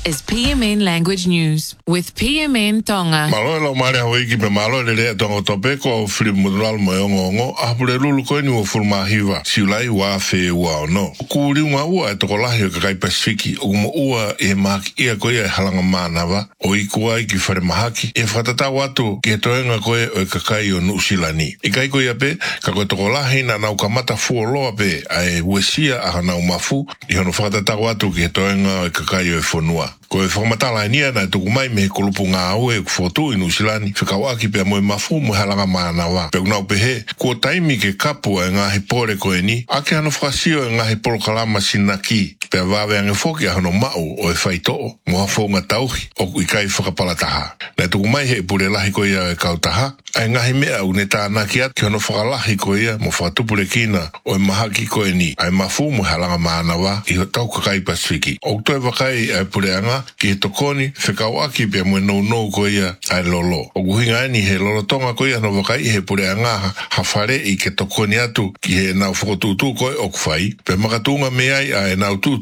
is PMN Language News with PMN Tonga. Malo lo mare hoi ki pe malo le tonga tope ko fili mural mo ngo apure lulu ko ni o fulma hiva siulai wa fe wa no ku ri wa wa to ko la hi ka kai pasifiki o mo ua e mak ia ko ia halanga mana va o i ko ai ki fare mahaki e fatata watu ke toenga ko e ka kai o nusilani i kai ko ia pe ka ko to ko la hi na na ka mata fu lo pe ai wesia a na mafu i hono fatata watu ke toenga e ka kai o fonua ko e formatala ni na to mai me ko lupunga o e foto inu silani fikawaki pe mo mafu mo halanga mana wa pe na pe he ko taimi ke kapu nga he pore ko ni ake ano fasio nga he polo kalama sinaki pe va ve nga foki ano mau o e faito mo fo nga tauhi o i kai fakapalataha na to mai he pure lahi ko ia kautaha ai nga he me au neta na ki at ono fakalahi ko ia mo fatu pure kina o e mahaki ko ni ai mafu mo halanga mana wa i tau kai pasifiki o to e vakai ai pure anga ki tokoni fikawaki pe mo no ko ia ai lolo o guhinga ni he lolo tonga ko ia no vakai he pure anga hafare i ke tokoni atu ki he na fotutu ko o kfai pe makatunga me ai na tu